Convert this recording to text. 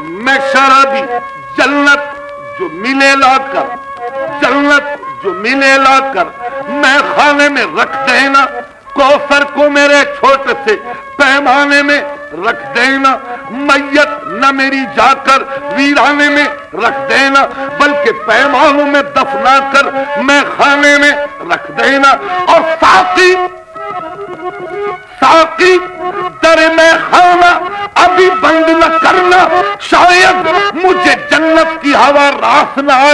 मैं शराबी जन्नत जो मिले लाकर, जन्नत जो मिले लाकर मैं खाने में रख देना, कौसर को मेरे छोटे से पैमाने में रख देना, मैयत न मेरी जाकर वीराने में रख देना, बल्कि पैमानों में दफना कर मैं खाने में रख देना। और साकी साकी दर में खाना अभी बंद न करना, शायद मुझे जन्नत की हवा रास न आए।